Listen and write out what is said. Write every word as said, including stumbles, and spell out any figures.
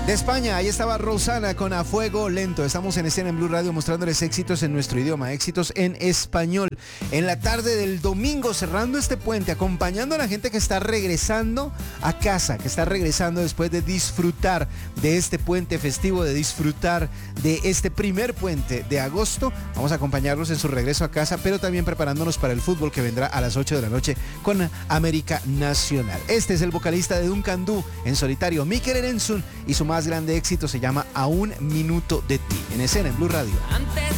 De España, ahí estaba Rosana con A Fuego Lento. Estamos en escena en Blue Radio mostrándoles éxitos en nuestro idioma, éxitos en español. En la tarde del domingo, cerrando este puente, acompañando a la gente que está regresando a casa, que está regresando después de disfrutar de este puente festivo, de disfrutar de este primer puente de agosto. Vamos a acompañarlos en su regreso a casa, pero también preparándonos para el fútbol que vendrá a las ocho de la noche con América Nacional. Este es el vocalista de Duncan Du en solitario, Mikel Erentzun, y su más grande éxito se llama A un minuto de ti. En escena en Blue Radio. Antes